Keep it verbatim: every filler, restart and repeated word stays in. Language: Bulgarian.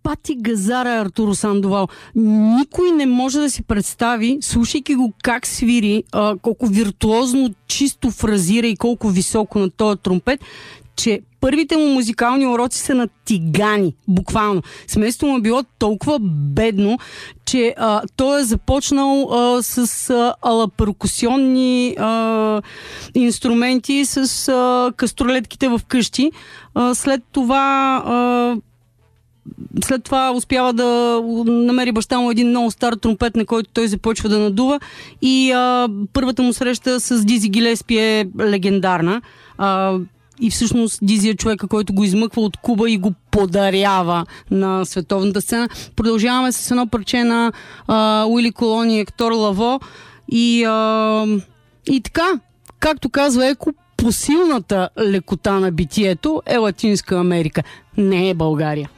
Пати Газара е Артуро Сандовал. Никой не може да си представи, слушайки го как свири, а, колко виртуозно, чисто фразира и колко високо на този тромпет, че първите му музикални уроци са на тигани, буквално. Семейството му е било толкова бедно, че а, той е започнал а, с а, алаперкусионни а, инструменти, с а, кастролетките в къщи. А, след това а, след това успява да намери баща му един много стар тромпет, на който той започва да надува, и а, първата му среща с Дизи Гилеспи е легендарна. А, И всъщност Дизи е човека, който го измъква от Куба и го подарява на световната сцена. Продължаваме с едно парче на а, Уили Колон и Ектор Лаво. И, а, и така, както казва Еко, посилната лекота на битието е Латинска Америка, не е България.